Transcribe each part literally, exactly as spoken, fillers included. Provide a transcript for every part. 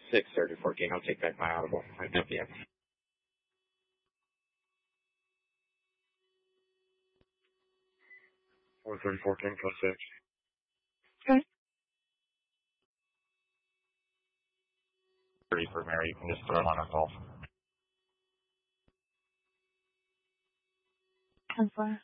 six thirty-four King. I'll take back my audible. I know, yeah. four thirty-four King, code six. Okay. thirty for Mary. You can just throw it on a call. ten four.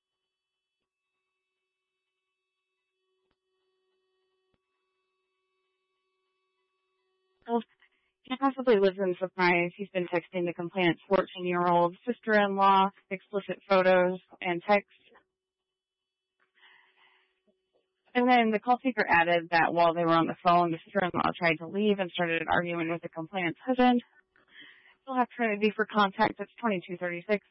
Well, he possibly lives in Surprise. He's been texting the complainant's fourteen-year-old sister-in-law, explicit photos and texts. And then the call seeker added that while they were on the phone, the sister-in-law tried to leave and started arguing with the complainant's husband. We'll have Trinity for contact. It's twenty-two thirty-six.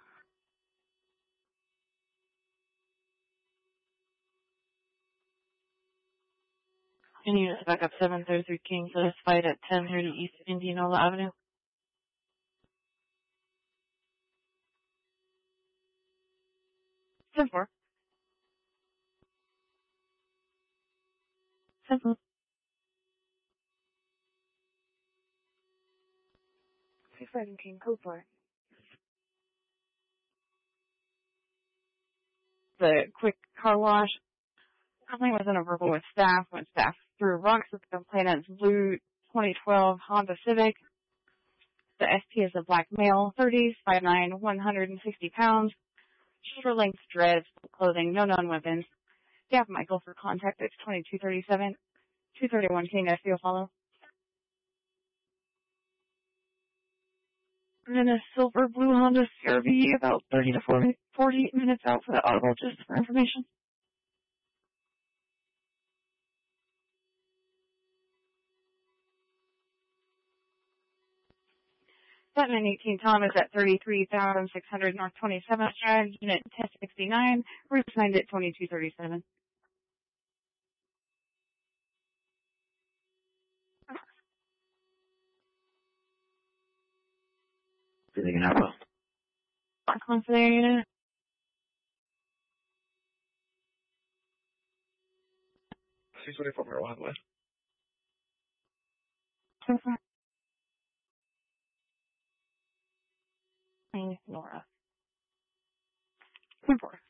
Can you just back up seven thirty-three King for this fight at ten thirty East Indianola Avenue? ten four. ten four. six seven King, code four. The quick car wash. Complaint was in a verbal with staff when staff threw rocks at the complainant's blue twenty twelve Honda Civic. The S P is a black male, thirties, five nine, one hundred sixty pounds, shoulder-length dreads, clothing, no known weapons. You have Michael for contact. It's twenty-two thirty-seven. two thirty-one King, S P will follow. And then a silver blue Honda C R V about thirty to forty, forty minutes out for the audible, just for information. Batman eighteen Thomas at thirty-three thousand six hundred North twenty-seventh Drive, Unit ten sixty-nine, route assigned at twenty-two thirty-seven. Anything in Napa? Call for their unit. six twenty-four Marijuana West. So far. Nora. ten four.